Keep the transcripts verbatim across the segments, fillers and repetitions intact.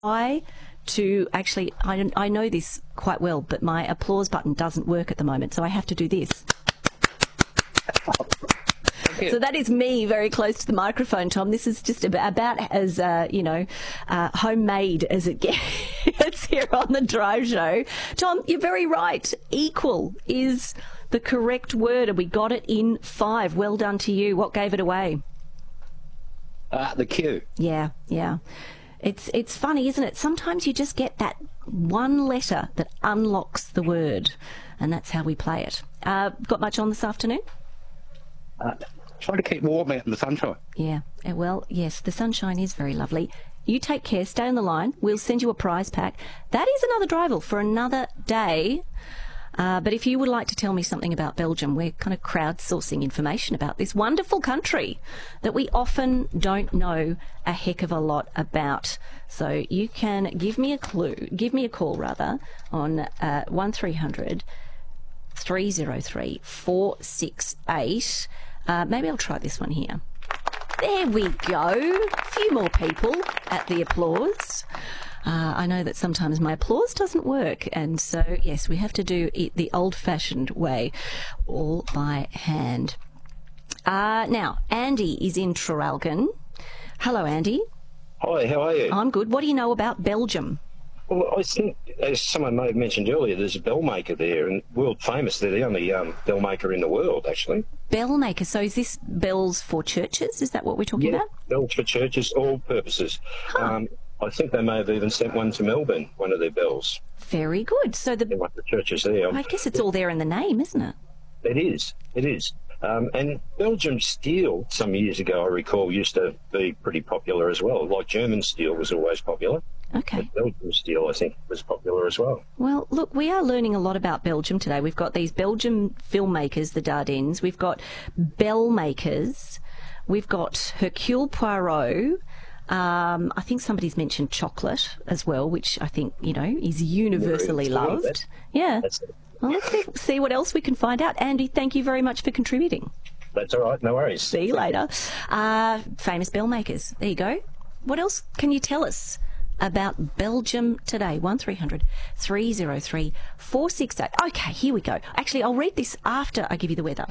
I to actually, I, I know this quite well, but my applause button doesn't work at the moment, so I have to do this. So that is me very close to the microphone, Tom. This is just about, about as, uh, you know, uh, homemade as it gets here on the Drive Show. Tom, you're very right. Equal is the correct word, and we got it in five. Well done to you. What gave it away? Uh, the Q. Yeah, yeah. It's it's funny, isn't it? Sometimes you just get that one letter that unlocks the word, and that's how we play it. Uh, got much on this afternoon? Uh, trying to keep warm out in the sunshine. Yeah, uh, well, yes, the sunshine is very lovely. You take care, stay on the line. We'll send you a prize pack. That is another drival for another day. Uh, but if you would like to tell me something about Belgium, we're kind of crowdsourcing information about this wonderful country that we often don't know a heck of a lot about. So you can give me a clue, give me a call rather, on uh, one three hundred, three oh three, four six eight. Uh, maybe I'll try this one here. There we go. A few more people at the applause. Uh, I know that sometimes my applause doesn't work, and so, yes, we have to do it the old-fashioned way, all by hand. Uh, now, Andy is in Traralgon. Hello, Andy. Hi, how are you? I'm good. What do you know about Belgium? Well, I think, as someone may have mentioned earlier, there's a bell maker there, and world famous. They're the only um, bell maker in the world, actually. Bell maker. So is this bells for churches? Is that what we're talking yeah, about? Bells for churches, all purposes. Huh. Um, I think they may have even sent one to Melbourne, one of their bells. Very good. So the, one of the churches there. I guess it's all there in the name, isn't it? It is. It is. Um, and Belgium steel, some years ago, I recall, used to be pretty popular as well. Like German steel was always popular. Okay. But Belgium steel, I think, was popular as well. Well, look, we are learning a lot about Belgium today. We've got these Belgian filmmakers, the Dardennes. We've got bell makers. We've got Hercule Poirot. Um, I think somebody's mentioned chocolate as well, which I think, you know, is universally yeah, loved. Yeah. That's it. Well, let's see, see what else we can find out. Andy, thank you very much for contributing. That's all right. No worries. See you later. Uh, famous bell makers. There you go. What else can you tell us about Belgium today? one three hundred, three oh three, four six eight. Okay, here we go. Actually, I'll read this after I give you the weather.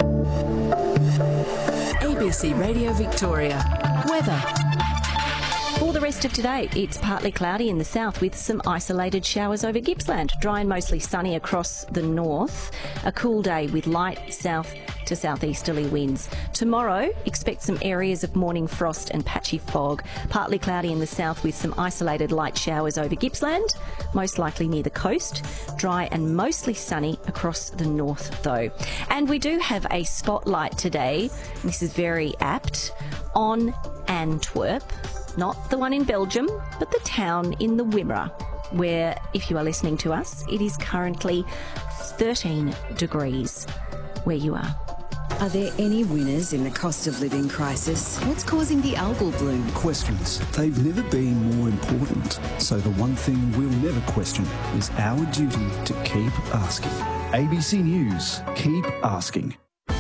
A B C Radio Victoria. Weather. For the rest of today, it's partly cloudy in the south with some isolated showers over Gippsland. Dry and mostly sunny across the north. A cool day with light south to southeasterly winds. Tomorrow, expect some areas of morning frost and patchy fog. Partly cloudy in the south with some isolated light showers over Gippsland, most likely near the coast. Dry and mostly sunny across the north, though. And we do have a spotlight today. This is very apt on Antwerp. Not the one in Belgium, but the town in the Wimmera, where, if you are listening to us, it is currently thirteen degrees where you are. Are there any winners in the cost of living crisis? What's causing the algal bloom? Questions. They've never been more important. So the one thing we'll never question is our duty to keep asking. A B C News. Keep asking.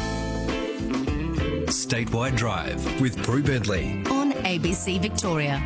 Statewide Drive with Prue Bentley On A B C Victoria.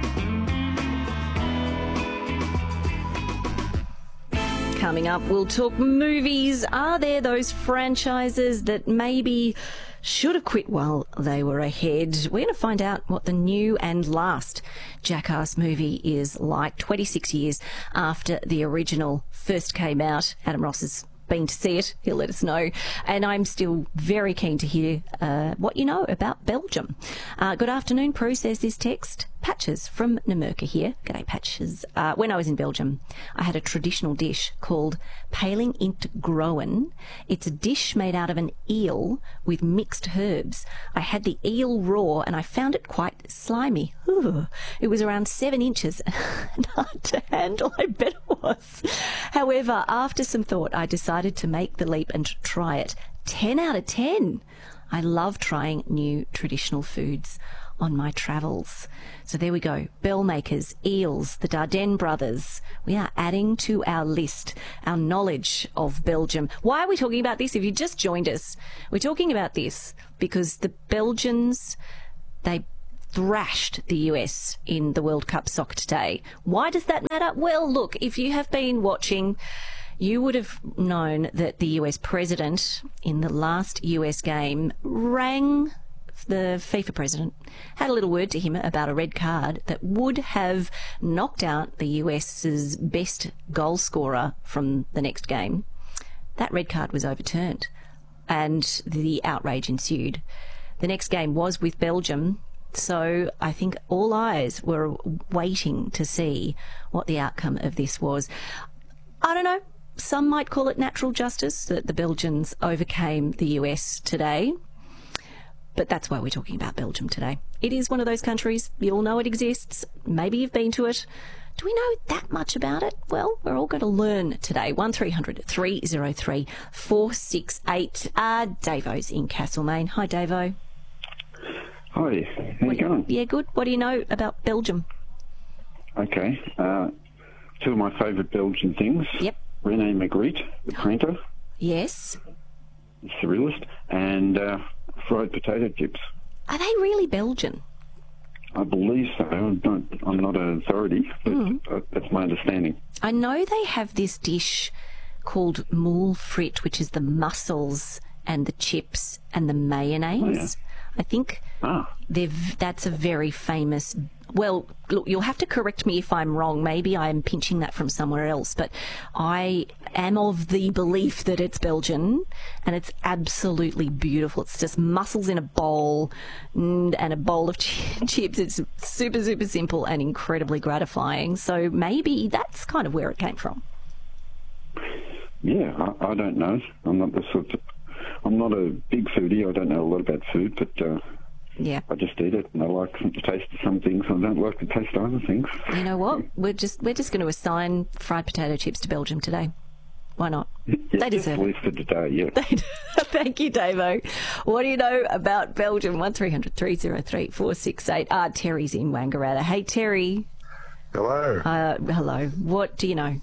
Coming up, we'll talk movies. Are there those franchises that maybe should have quit while they were ahead? We're going to find out what the new and last Jackass movie is like twenty-six years after the original first came out. Adam Ross has been to see it. He'll let us know. And I'm still very keen to hear uh, what you know about Belgium. Uh, good afternoon, Prue, says this text. Patches from Namurka here. G'day, Patches. Uh, when I was in Belgium, I had a traditional dish called Paling Int Groen. It's a dish made out of an eel with mixed herbs. I had the eel raw and I found it quite slimy. Ooh, it was around seven inches and hard to handle, I bet it was. However, after some thought, I decided to make the leap and try it. ten out of ten. I love trying new traditional foods on my travels. So there we go. Bell makers, eels, the Dardenne brothers. We are adding to our list, our knowledge of Belgium. Why are we talking about this? If you just joined us, we're talking about this because the Belgians, they thrashed the U S in the World Cup soccer today. Why does that matter? Well, look, if you have been watching, you would have known that the U S president in the last U S game rang the FIFA president, had a little word to him about a red card that would have knocked out the US's best goal scorer from the next game. That red card was overturned and the outrage ensued. The next game was with Belgium, so I think all eyes were waiting to see what the outcome of this was. I don't know. Some might call it natural justice that the Belgians overcame the U S today. But that's why we're talking about Belgium today. It is one of those countries. You all know it exists. Maybe you've been to it. Do we know that much about it? Well, we're all going to learn today. one three hundred three oh three four six eight. Uh, Davo's in Castlemaine. Hi, Davo. Hi, how you going? Yeah, good. What do you know about Belgium? Okay. Uh, two of my favourite Belgian things. Yep. René Magritte, the painter. Yes. The surrealist. And uh, fried potato chips. Are they really Belgian? I believe so. I'm not, I'm not an authority, but mm. uh, that's my understanding. I know they have this dish called moule frite, which is the mussels and the chips and the mayonnaise. Oh, yeah. I think ah. they've, that's a very famous... Well, look, you'll have to correct me if I'm wrong. Maybe I'm pinching that from somewhere else, but I am of the belief that it's Belgian, and it's absolutely beautiful. It's just mussels in a bowl and a bowl of ch- chips. It's super, super simple and incredibly gratifying. So maybe that's kind of where it came from. Yeah, I, I don't know. I'm not the sort of... I'm not a big foodie. I don't know a lot about food, but uh, yeah, I just eat it, and I like the taste of some things. I don't like the taste of other things. You know what? We're just we're just going to assign fried potato chips to Belgium today. Why not? Yeah, they deserve it. For today, yeah. Thank you, Davo. What do you know about Belgium? One three hundred three oh three four six eight. Ah, Terry's in Wangaratta. Hey, Terry. Hello. Uh, hello. What do you know?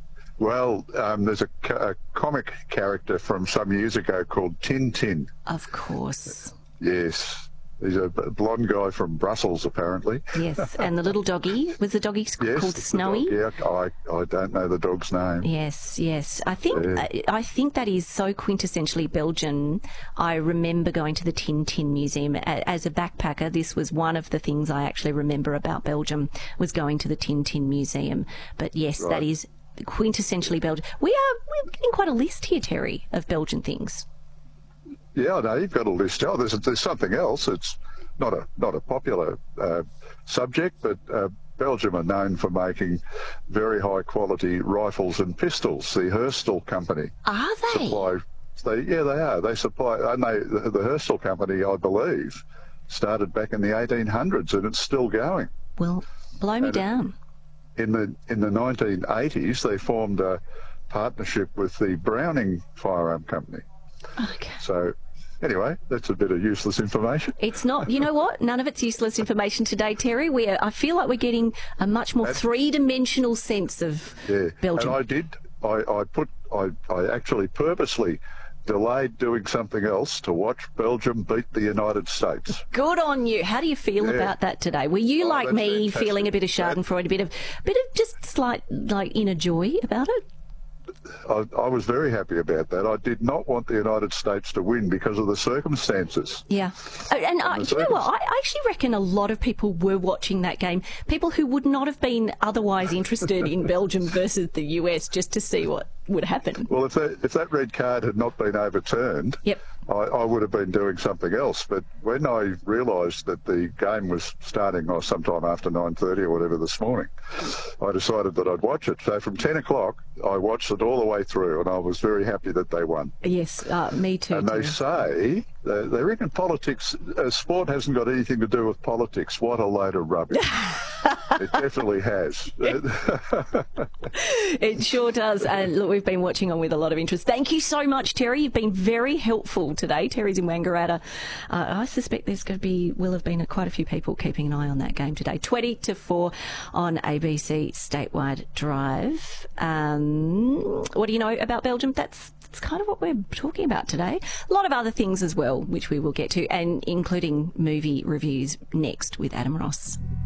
Well, um, there's a, a comic character from some years ago called Tintin. Of course. Yes. He's a blonde guy from Brussels, apparently. Yes, and the little doggy. Was the doggy yes, called Snowy? Dog, yeah, I, I don't know the dog's name. Yes, yes. I think yeah. I think that is so quintessentially Belgian. I remember going to the Tintin Museum. As a backpacker, this was one of the things I actually remember about Belgium, was going to the Tintin Museum. But yes, right. That is... quintessentially Belgian. We are we're getting quite a list here, Terry, of Belgian things. Yeah, I know you've got a list. Oh, there's there's something else. It's not a not a popular uh, subject, but uh, Belgium are known for making very high quality rifles and pistols. The Herstal Company are they? Supply, they yeah, they are. They supply. And they the, the Herstal Company, I believe, started back in the eighteen hundreds, and it's still going. Well, blow me and down. It, In the in the nineteen eighties, they formed a partnership with the Browning Firearm Company. Okay. So, anyway, that's a bit of useless information. It's not. You know what? None of it's useless information today, Terry. We are, I feel like we're getting a much more That's, three-dimensional sense of yeah. Belgium. And I did. I, I put. I, I actually purposely delayed doing something else to watch Belgium beat the United States. Good on you. How do you feel yeah. about that today? Were you oh, like me, fantastic. feeling a bit of Schadenfreude, a bit of, bit of just slight like inner joy about it? I, I was very happy about that. I did not want the United States to win because of the circumstances. Yeah. And, and I, do you know what? I, I actually reckon a lot of people were watching that game, people who would not have been otherwise interested in Belgium versus the U S, just to see what would happen. Well, if that, if that red card had not been overturned, yep. I, I would have been doing something else. But when I realised that the game was starting oh, sometime after nine thirty or whatever this morning, I decided that I'd watch it. So from ten o'clock, I watched it all the way through, and I was very happy that they won. Yes, uh, me too. And too. they say, they, they reckon politics, uh, sport hasn't got anything to do with politics. What a load of rubbish. It definitely has. It sure does. And look, we've been watching on with a lot of interest. Thank you so much, Terry. You've been very helpful today. Terry's in Wangaratta. Uh, I suspect there's going to be, will have been a, quite a few people keeping an eye on that game today. twenty to four on A B C Statewide Drive. Um, what do you know about Belgium? That's that's kind of what we're talking about today. A lot of other things as well, which we will get to, and including movie reviews next with Adam Ross.